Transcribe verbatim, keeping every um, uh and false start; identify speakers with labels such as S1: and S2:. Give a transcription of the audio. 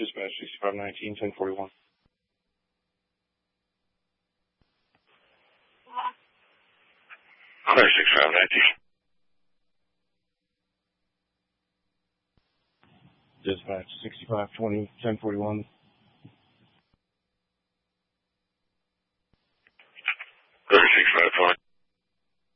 S1: Dispatch sixty-five nineteen, ten forty-one.
S2: Clear sixty-five nineteen.
S1: Dispatch sixty-five twenty, ten forty-one.
S2: Clear sixty-five twenty.